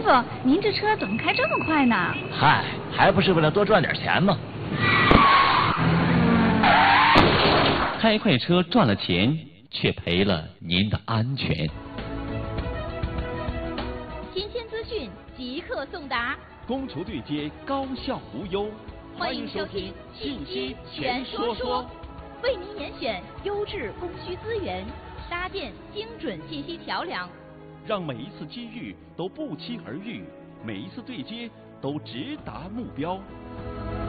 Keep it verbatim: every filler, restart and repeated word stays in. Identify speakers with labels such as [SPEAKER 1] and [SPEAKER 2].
[SPEAKER 1] 傅，您这车怎么开这么快呢？
[SPEAKER 2] 嗨，还不是为了多赚点钱吗？
[SPEAKER 3] 开快车赚了钱，却赔了您的安全。
[SPEAKER 4] 新鲜资讯即刻送达，
[SPEAKER 5] 公厨对接，高效无忧。
[SPEAKER 4] 欢迎收听《信息全说说》，为您严选优质供需资源，搭建精准信息桥梁，
[SPEAKER 5] 让每一次机遇都不期而遇，每一次对接都直达目标。